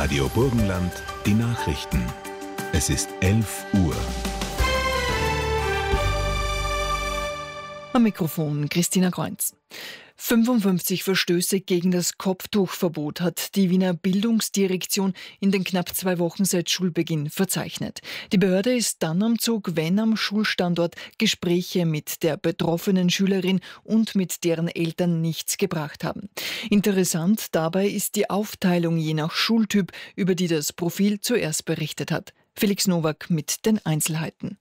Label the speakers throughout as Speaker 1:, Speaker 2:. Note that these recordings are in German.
Speaker 1: Radio Burgenland, die Nachrichten. Es ist 11 Uhr.
Speaker 2: Am Mikrofon Christina Kreunz. 55 Verstöße gegen das Kopftuchverbot hat die Wiener Bildungsdirektion in den knapp 2 Wochen seit Schulbeginn verzeichnet. Die Behörde ist dann am Zug, wenn am Schulstandort Gespräche mit der betroffenen Schülerin und mit deren Eltern nichts gebracht haben. Interessant dabei ist die Aufteilung je nach Schultyp, über die das Profil zuerst berichtet hat. Felix Nowak mit den Einzelheiten.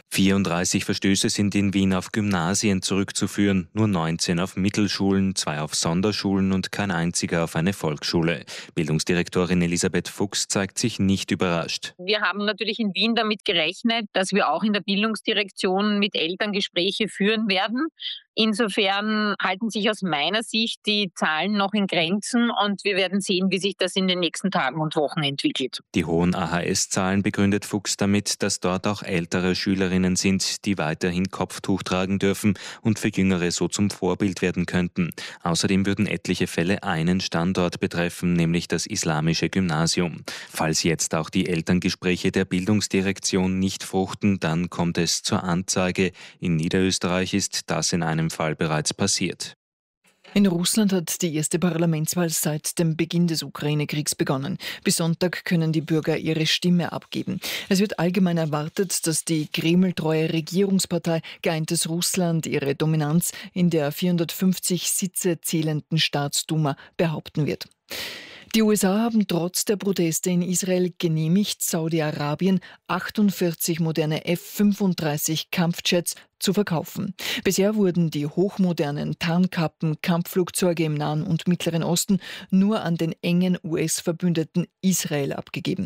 Speaker 3: 34 Verstöße sind in Wien auf Gymnasien zurückzuführen, nur 19 auf Mittelschulen, 2 auf Sonderschulen und kein einziger auf eine Volksschule. Bildungsdirektorin Elisabeth Fuchs zeigt sich nicht überrascht.
Speaker 4: Wir haben natürlich in Wien damit gerechnet, dass wir auch in der Bildungsdirektion mit Eltern Gespräche führen werden. Insofern halten sich aus meiner Sicht die Zahlen noch in Grenzen und wir werden sehen, wie sich das in den nächsten Tagen und Wochen entwickelt.
Speaker 3: Die hohen AHS-Zahlen begründet Fuchs damit, dass dort auch ältere Schülerinnen sind, die weiterhin Kopftuch tragen dürfen und für Jüngere so zum Vorbild werden könnten. Außerdem würden etliche Fälle einen Standort betreffen, nämlich das islamische Gymnasium. Falls jetzt auch die Elterngespräche der Bildungsdirektion nicht fruchten, dann kommt es zur Anzeige. In Niederösterreich ist das in einem Fall bereits passiert.
Speaker 2: In Russland hat die erste Parlamentswahl seit dem Beginn des Ukraine-Kriegs begonnen. Bis Sonntag können die Bürger ihre Stimme abgeben. Es wird allgemein erwartet, dass die Kreml-treue Regierungspartei Geeintes Russland ihre Dominanz in der 450 Sitze zählenden Staatsduma behaupten wird. Die USA haben trotz der Proteste in Israel genehmigt, Saudi-Arabien 48 moderne F-35 Kampfjets zu verkaufen. Bisher wurden die hochmodernen Tarnkappen-Kampfflugzeuge im Nahen und Mittleren Osten nur an den engen US-Verbündeten Israel abgegeben.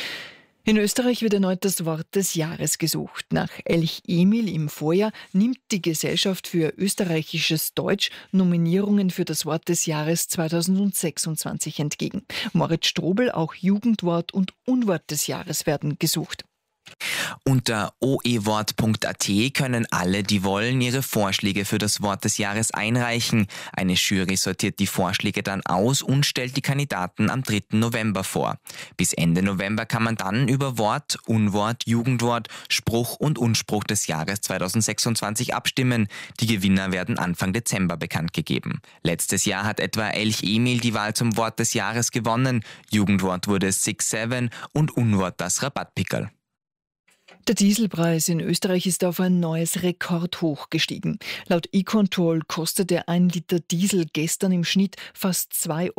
Speaker 2: In Österreich wird erneut das Wort des Jahres gesucht. Nach Elch Emil im Vorjahr nimmt die Gesellschaft für österreichisches Deutsch Nominierungen für das Wort des Jahres 2026 entgegen. Moritz Strobel, auch Jugendwort und Unwort des Jahres werden gesucht.
Speaker 5: Unter oewort.at können alle, die wollen, ihre Vorschläge für das Wort des Jahres einreichen. Eine Jury sortiert die Vorschläge dann aus und stellt die Kandidaten am 3. November vor. Bis Ende November kann man dann über Wort, Unwort, Jugendwort, Spruch und Unspruch des Jahres 2026 abstimmen. Die Gewinner werden Anfang Dezember bekannt gegeben. Letztes Jahr hat etwa Elch Emil die Wahl zum Wort des Jahres gewonnen. Jugendwort wurde 6-7 und Unwort das Rabattpickerl.
Speaker 2: Der Dieselpreis in Österreich ist auf ein neues Rekordhoch gestiegen. Laut E-Control kostete 1 Liter Diesel gestern im Schnitt fast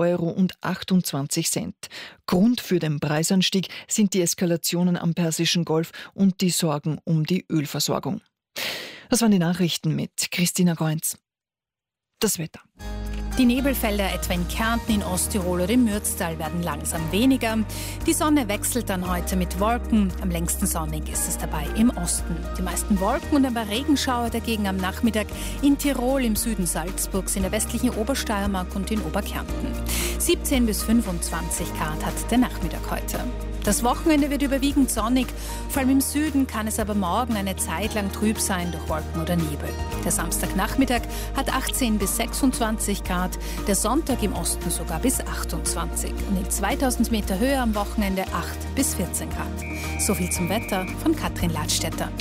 Speaker 2: 2,28 €. Grund für den Preisanstieg sind die Eskalationen am Persischen Golf und die Sorgen um die Ölversorgung. Das waren die Nachrichten mit Christina Kreunz. Das Wetter.
Speaker 6: Die Nebelfelder etwa in Kärnten, in Osttirol oder im Mürztal werden langsam weniger. Die Sonne wechselt dann heute mit Wolken. Am längsten sonnig ist es dabei im Osten. Die meisten Wolken und ein paar Regenschauer dagegen am Nachmittag in Tirol, im Süden Salzburgs, in der westlichen Obersteiermark und in Oberkärnten. 17 bis 25 Grad hat der Nachmittag heute. Das Wochenende wird überwiegend sonnig, vor allem im Süden kann es aber morgen eine Zeit lang trüb sein durch Wolken oder Nebel. Der Samstagnachmittag hat 18 bis 26 Grad, der Sonntag im Osten sogar bis 28 und in 2000 Meter Höhe am Wochenende 8 bis 14 Grad. So viel zum Wetter von Katrin Ladstätter.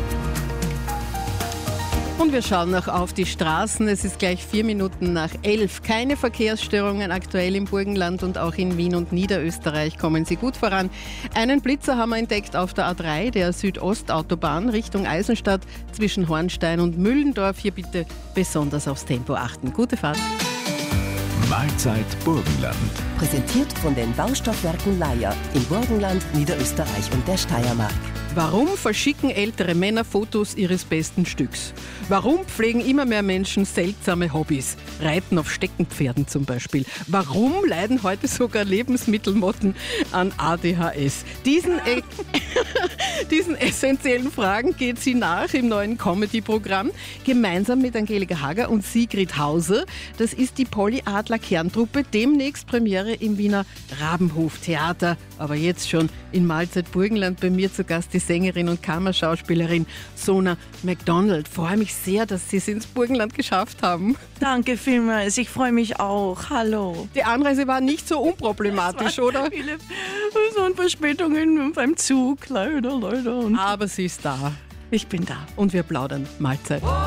Speaker 7: Und wir schauen noch auf die Straßen. Es ist gleich 4 Minuten nach 11. Keine Verkehrsstörungen aktuell im Burgenland und auch in Wien und Niederösterreich kommen sie gut voran. Einen Blitzer haben wir entdeckt auf der A3, der Südostautobahn Richtung Eisenstadt zwischen Hornstein und Müllendorf. Hier bitte besonders aufs Tempo achten. Gute Fahrt.
Speaker 1: Mahlzeit Burgenland.
Speaker 8: Präsentiert von den Baustoffwerken Leier im Burgenland, Niederösterreich und der Steiermark.
Speaker 7: Warum verschicken ältere Männer Fotos ihres besten Stücks? Warum pflegen immer mehr Menschen seltsame Hobbys? Reiten auf Steckenpferden zum Beispiel. Warum leiden heute sogar Lebensmittelmotten an ADHS? Diesen essentiellen Fragen geht sie nach im neuen Comedy-Programm. Gemeinsam mit Angelika Hager und Sigrid Hauser. Das ist die Polly Adler Kerntruppe. Demnächst Premiere im Wiener Rabenhof Theater. Aber jetzt schon in Mahlzeit Burgenland bei mir zu Gast ist Sängerin und Kammerschauspielerin Sona MacDonald. Freue mich sehr, dass Sie es ins Burgenland geschafft haben.
Speaker 9: Danke vielmals, ich freue mich auch. Hallo.
Speaker 7: Die Anreise war nicht so unproblematisch, oder?
Speaker 9: Viele Verspätungen beim Zug, leider.
Speaker 7: Aber sie ist da.
Speaker 9: Ich bin da.
Speaker 7: Und wir plaudern. Mahlzeit.